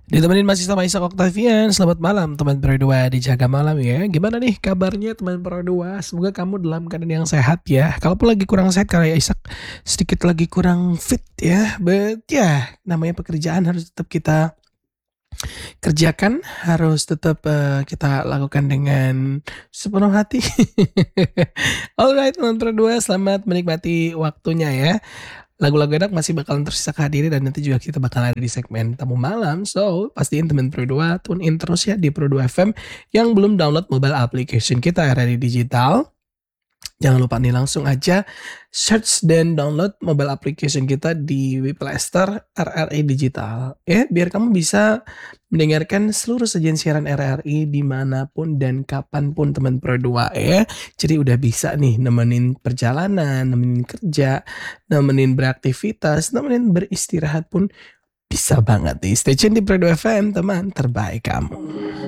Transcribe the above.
Ditemenin masih sama Ishak Octavian. Selamat malam teman Pro 2 dijaga malam ya. Gimana nih kabarnya teman Pro 2? Semoga kamu dalam keadaan yang sehat ya. Kalaupun lagi kurang sehat kayak Ishak sedikit lagi kurang fit ya. But ya namanya pekerjaan harus tetap kita kerjakan, harus tetap kita lakukan dengan sepenuh hati. Alright teman Pro 2, selamat menikmati waktunya ya. Lagu-lagu enak masih bakalan tersisa kehadiran dan nanti juga kita bakal ada di segmen tamu malam. So, pastiin teman Pro 2 tune in terus ya di Pro 2 FM yang belum download mobile application kita RRI Digital. Jangan lupa nih langsung aja search dan download mobile application kita di Play Store RRI Digital. Ya, biar kamu bisa mendengarkan seluruh sajian siaran RRI dimanapun dan kapanpun teman Pro 2 ya. Jadi udah bisa nih nemenin perjalanan, nemenin kerja, nemenin beraktivitas, nemenin beristirahat pun bisa banget nih. Stay tune di Pro 2 FM teman terbaik kamu.